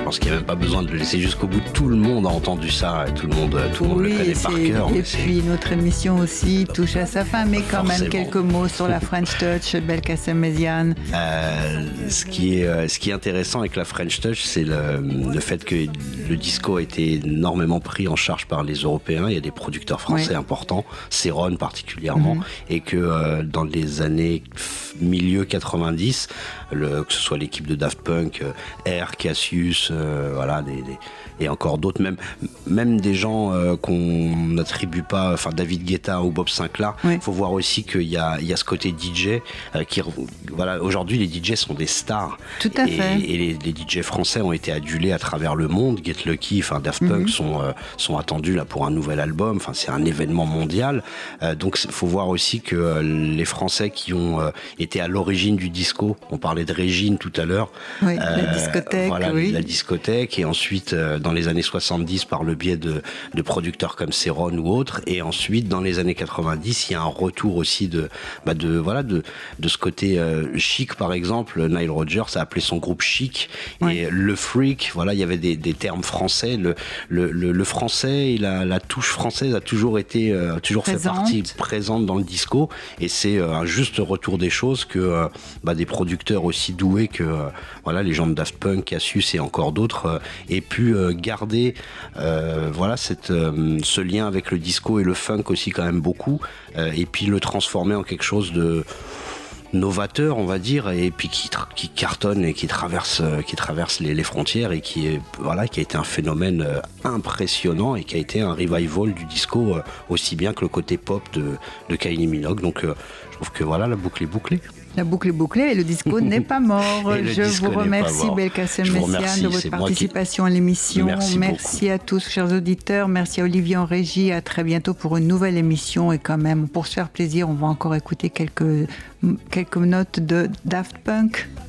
pense qu'il n'y a même pas besoin de le laisser jusqu'au bout. Tout le monde a entendu ça, et tout le monde le connaît par cœur. Et puis notre émission aussi touche à sa fin, mais quand Forcément. même quelques mots sur la French Touch, Belkacem Mesiane. Ce qui est intéressant avec la French Touch, c'est le fait que le disco a été énormément pris en charge par les Européens. Il y a des producteurs français importants, Céron particulièrement, et que dans les années milieu 90, que ce soit l'équipe de Daft Punk, Air, Cassius, voilà, et encore d'autres, même des gens qu'on n'attribue pas, enfin David Guetta ou Bob Sinclair. Il faut voir aussi qu'il y a ce côté DJ voilà, aujourd'hui les DJ sont des stars. Tout à fait. Et les DJ français ont été adulés à travers le monde. Get Lucky, enfin Daft Punk sont attendus là pour un nouvel album. Enfin c'est un événement mondial. Donc il faut voir aussi que les Français qui ont été à l'origine du disco, on parlait de Régine tout à l'heure. Oui, la discothèque. Voilà, la discothèque, et ensuite dans les années 70 par le biais de producteurs comme Céron ou autres, et ensuite dans les années 90 il y a un retour aussi de ce côté chic. Par exemple, Nile Rodgers a appelé son groupe Chic, et le freak, voilà, il y avait des termes français, le français et la touche française a toujours été fait partie présente dans le disco, et c'est un juste retour des choses que des producteurs aussi doués que voilà, les gens de Daft Punk, Cassius et encore d'autres aient pu garder ce lien avec le disco et le funk aussi quand même beaucoup, et puis le transformer en quelque chose de novateur, on va dire, et puis qui cartonne et qui traverse les frontières, et qui a été un phénomène impressionnant, et qui a été un revival du disco aussi bien que le côté pop de Kylie Minogue. Donc je trouve que voilà, la boucle est bouclée. La boucle est bouclée et le disco n'est pas mort. Je vous remercie, Belkacem Mesiane, de votre participation à l'émission. Merci à tous, chers auditeurs. Merci à Olivier en régie. À très bientôt pour une nouvelle émission. Et quand même, pour se faire plaisir, on va encore écouter quelques notes de Daft Punk.